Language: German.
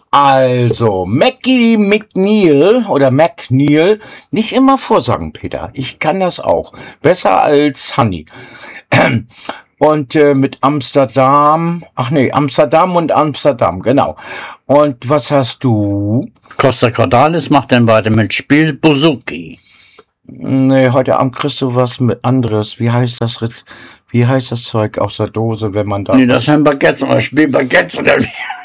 Also, Mackie McNeil oder McNeil, nicht immer vorsagen, Peter. Ich kann das auch. Besser als Honey. Und mit Amsterdam, Amsterdam und Amsterdam, genau. Und was hast du? Costa Cordalis macht dann weiter mit Spiel Bouzouki. Nee, heute Abend kriegst du was mit anderes. Wie heißt das Zeug aus der Dose, wenn man da... Nee, das sind Baguettes oder Spiel Baguettes oder wie?